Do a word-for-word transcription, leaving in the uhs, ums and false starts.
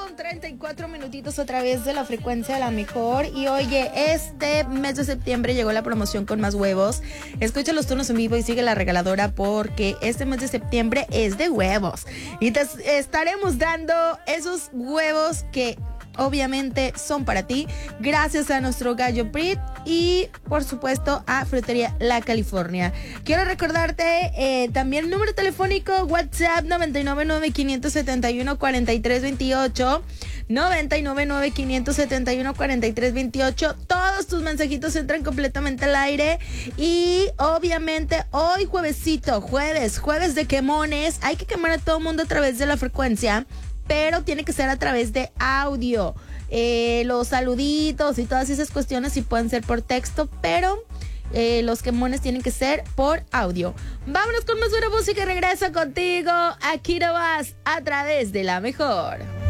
con treinta y cuatro minutitos a través de la frecuencia de la mejor. Y oye, este mes de septiembre llegó la promoción con más huevos. Escucha los turnos en vivo y sigue la regaladora porque este mes de septiembre es de huevos. Y te estaremos dando esos huevos que obviamente son para ti, gracias a nuestro Gallo Prit y por supuesto a Frutería La California. Quiero recordarte eh, también el número telefónico WhatsApp noventa y nueve nueve, quinientos setenta y uno, cuarenta y tres veintiocho, noventa y nueve nueve, quinientos setenta y uno, cuarenta y tres veintiocho. Todos tus mensajitos entran completamente al aire y obviamente hoy juevesito, jueves, jueves de quemones, hay que quemar a todo mundo a través de la frecuencia, pero tiene que ser a través de audio. Eh, los saluditos y todas esas cuestiones sí pueden ser por texto, pero eh, los quemones tienen que ser por audio. Vámonos con más buena música y regreso contigo. Aquí no vas a través de la mejor.